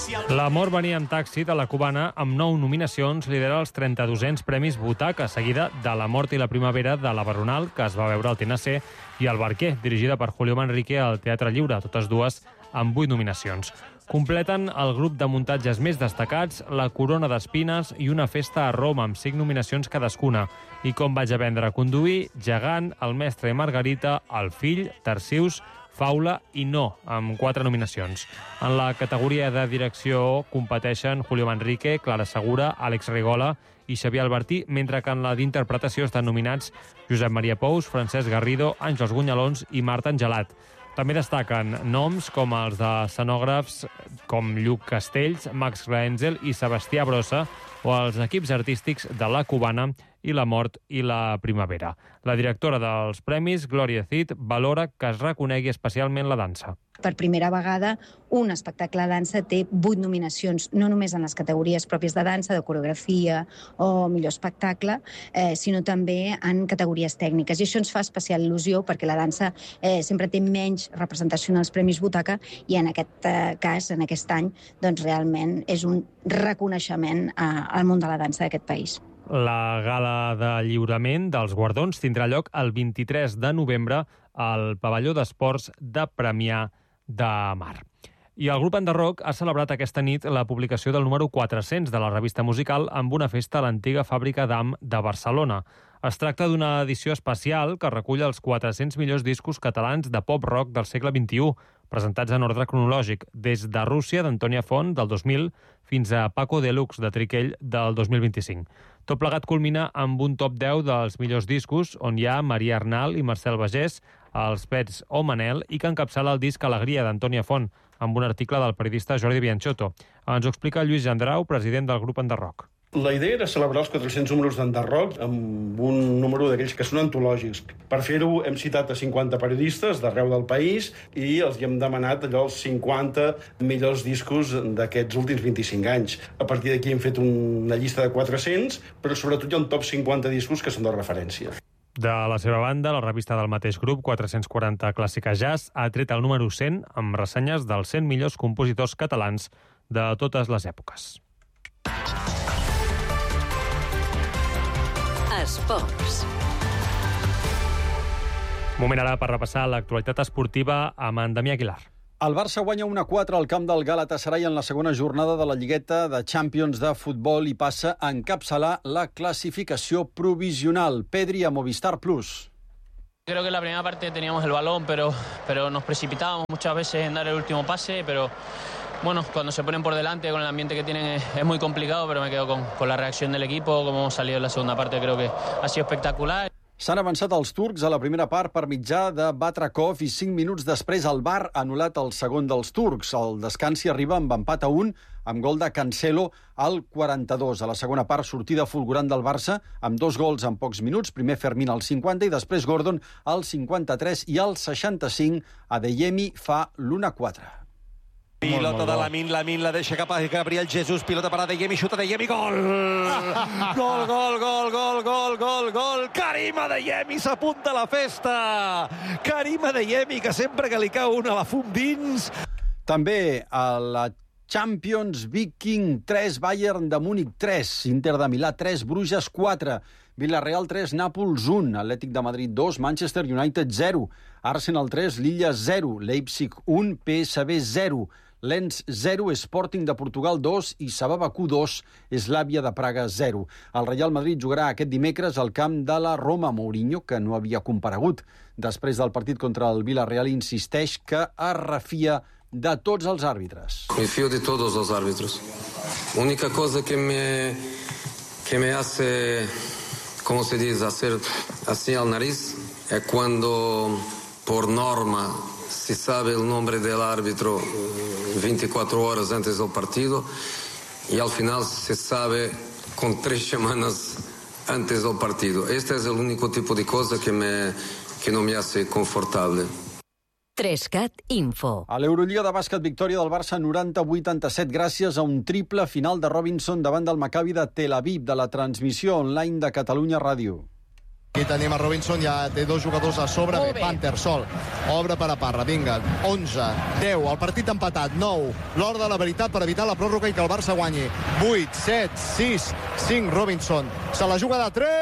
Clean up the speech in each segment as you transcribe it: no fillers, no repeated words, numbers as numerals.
L'amor venia amb taxi de la cubana amb 9 nominacions lidera els 32ens Premis Butaca, seguida de La mort i la primavera de la Baronal, que es va veure al TNC, i El barquer, dirigida per Julio Manrique al Teatre Lliure, totes dues amb 8 nominacions. Completen el grup de muntatges més destacats La corona d'espines i Una festa a Roma, amb 5 nominacions cadascuna, i Com vaig aprendre a conduir, Gegant, El mestre i Margarita, El fill, Tarsius, Faula i No, amb 4 nominacions. En la categoria de direcció competeixen Julio Manrique, Clara Segura, Àlex Rigola i Xavier Albertí, mentre que en la d'interpretació estan nominats Josep Maria Pous, Francesc Garrido, Àngels Gunyalons i Marta Angelat. També destaquen noms com els de escenògrafs com Lluc Castells, Max Graenzel i Sebastià Brossa, o els equips artístics de La Cubana i La mort i la primavera. La directora dels premis, Glòria Cid, valora que es reconegui especialment la dansa. Per primera vegada, un espectacle de dansa té 8 nominacions, no només en les categories pròpies de dansa, de coreografia o millor espectacle, sinó també en categories tècniques. I això ens fa especial il·lusió perquè la dansa sempre té menys representació en els Premis Butaca i en aquest cas, en aquest any, doncs realment és un reconeixement al món de la dansa d'aquest país. La gala de lliurament dels guardons tindrà lloc el 23 de novembre al pavelló d'esports de Premià de Mar. I el grup Enderroc ha celebrat aquesta nit la publicació del número 400 de la revista musical amb una festa a l'antiga fàbrica d'Am de Barcelona. Es tracta d'una edició especial que recull els 400 millors discos catalans de pop-rock del segle XXI, presentats en ordre cronològic, des de Rússia d'Antònia Font del 2000 fins a Paco Deluxe de Triquell del 2025. Tot plegat culmina amb un top 10 dels millors discos, on hi ha Maria Arnal i Marcel Bagés, els Pets o Manel, i que encapçala el disc Alegria d'Antònia Font, amb un article del periodista Jordi Bianchotto. Ens ho explica Lluís Gendrau, president del grup Enderroc. La idea era celebrar els 400 números d'Enderroc amb un número d'aquells que són antològics. Per fer-ho hem citat a 50 periodistes d'arreu del país i els hi hem demanat allò els 50 millors discos d'aquests últims 25 anys. A partir d'aquí hem fet una llista de 400, però sobretot hi ha un top 50 discos que són de referència. De la seva banda, la revista del mateix grup, 440 Clàssica Jazz, ha tret el número 100 amb ressenyes dels 100 millors compositors catalans de totes les èpoques. Esports. Moment ara per repassar l'actualitat esportiva amb en Damià Aguilar. El Barça guanya 1-4 al camp del Galatasaray en la segona jornada de la Lligueta de Champions de futbol i passa a encapçalar la clasificació provisional. Pedri a Movistar Plus. Creo que en la primera parte teníamos el balón, pero nos precipitábamos muchas veces en dar el último pase, pero bueno, cuando se ponen por delante con el ambiente que tienen es muy complicado, pero me quedo con la reacción del equipo, cómo hemos salido en la segunda parte, creo que ha sido espectacular. S'han avançat els turcs a la primera part per mitjà de Batrakov i 5 minuts després el VAR ha anul·lat el segon dels turcs. El descans s'hi arriba amb empat a 1 amb gol de Cancelo al 42. A la segona part, sortida fulgurant del Barça amb 2 gols en pocs minuts. Primer Fermín al 50 i després Gordon al 53 i al 65 Adeyemi fa l'1-4. Pilota de Lamine la deixa cap a Gabriel Jesús, pilota per Adeyemi, xuta Adeyemi, gol! Gol! Karim Adeyemi s'apunta a la festa! Karim Adeyemi, que sempre que li cau una la fum dins. També a la Champions, Viking 3, Bayern de Múnich 3, Inter de Milà 3, Bruges 4, Villarreal 3, Nàpols 1, Atlètic de Madrid 2, Manchester United 0, Arsenal 3, Lilla 0, Leipzig 1, PSV 0, Lens 0, Sporting de Portugal 2 i Sabah Bakú 2, Slavia de Praga 0. El Real Madrid jugarà aquest dimecres al camp de la Roma. Mourinho, que no havia comparegut després del partit contra el Villarreal, insisteix que es refia de tots els àrbitres. Me fío de todos los árbitros. Única cosa que me hace, como se dice, hacer así al nariz es cuando por norma se sabe el nombre del árbitro 24 horas antes del partido y al final se sabe con 3 semanas antes del partido. Este es el único tipo de cosa que no me hace confortable. 3CAT Info. A l'Eurolliga de bàsquet, victòria del Barça 90-87 gràcies a un triple final de Robinson davant del Maccabi de Tel Aviv, de la transmissió online de Catalunya Ràdio. Aquí tenim a Robinson, ja té 2 jugadors a sobre. Bé, Panther sol, obre per a Parra, vinga, 11, 10, el partit empatat, 9, l'hora de la veritat per evitar la pròrroga i que el Barça guanyi. 8, 7, 6, 5, Robinson, se la juga de 3,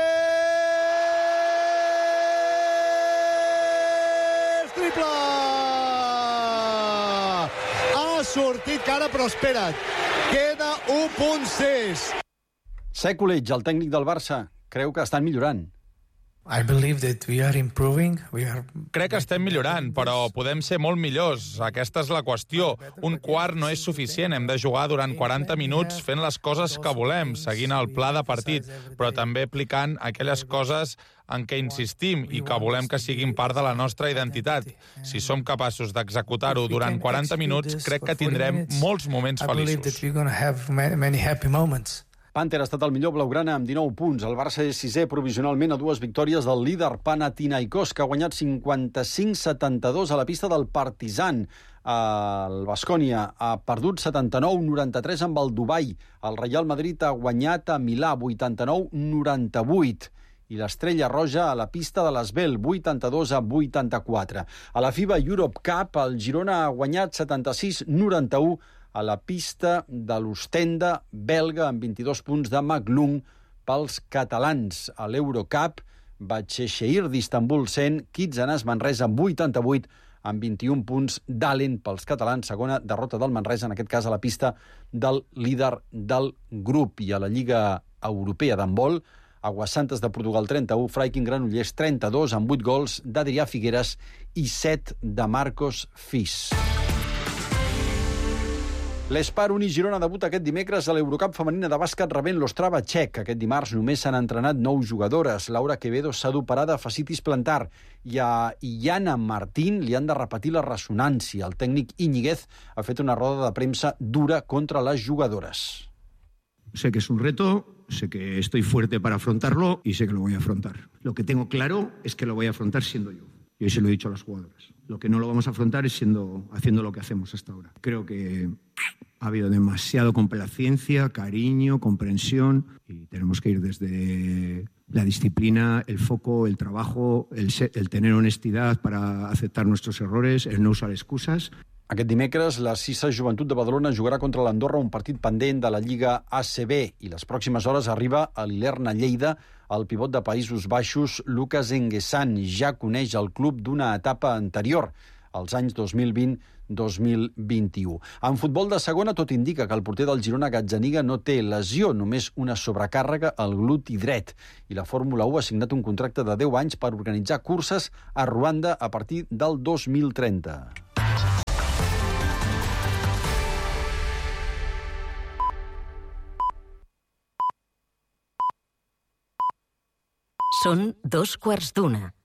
triple! Ha sortit cara, però espera't, queda 1.6. Sekulic, el tècnic del Barça, creu que estan millorant. I believe that we are improving. Crec que estem millorant, però podem ser molt millors. Aquesta és la qüestió. Un quart no és suficient. Hem de jugar durant 40 minuts fent les coses que volem, seguint el pla de partit, però també aplicant aquelles coses en què insistim i que volem que siguin part de la nostra identitat. Si som capaços d'executar-ho durant 40 minuts, crec que tindrem molts moments feliços. Panther ha estat el millor blaugrana amb 19 punts. El Barça és 6è provisionalment a 2 victòries del líder Panathinaikos, que ha guanyat 55-72 a la pista del Partizan. El Baskonia ha perdut 79-93 amb el Dubai. El Real Madrid ha guanyat a Milà 89-98. I l'Estrella Roja a la pista de l'Esbel, 82-84. A la FIBA Europe Cup, el Girona ha guanyat 76-91 a la pista de l'Ostenda belga amb 22 punts de Maglung pels catalans. A l'Eurocup, Batxeixeir d'Istanbul 100, Kitsanas Manresa amb 88 amb 21 punts d'Allen pels catalans, segona derrota del Manresa, en aquest cas a la pista del líder del grup. I a la Lliga Europea d'handbol, Aguassantes de Portugal 31, Freiking Granollers 32 amb 8 gols d'Adrià Figueres i 7 de Marcos Fis. L'Espar Uni Girona debuta aquest dimecres a l'Eurocup femenina de bàsquet rebent l'Ostrava txec. Aquest dimarts només s'han entrenat 9 jugadores. Laura Quevedo s'ha d'operar de fascitis plantar i a Iana Martín li han de repetir la ressonància. El tècnic Íñiguez ha fet una roda de premsa dura contra les jugadores. Sé que es un reto, sé que estoy fuerte para afrontarlo y sé que lo voy a afrontar. Lo que tengo claro es que lo voy a afrontar siendo yo. Y hoy se lo he dicho a las jugadoras. Lo que no lo vamos a afrontar es haciendo lo que hacemos hasta ahora. Creo que ha habido demasiado complacencia, cariño, comprensión y tenemos que ir desde la disciplina, el foco, el trabajo, el tener honestidad para aceptar nuestros errores, el no usar excusas. Aquest dimecres, la Cissa Joventut de Badalona jugarà contra l'Andorra un partit pendent de la Lliga ACB i les pròximes hores arriba a l'Ilerna Lleida el pivot de Països Baixos, Lucas Enguessan. Ja coneix el club d'una etapa anterior, als anys 2020-2021. En futbol de segona, tot indica que el porter del Girona, Gazzaniga, no té lesió, només una sobrecàrrega al gluti dret. I la Fórmula 1 ha signat un contracte de 10 anys per organitzar curses a Ruanda a partir del 2030. Són 2:15.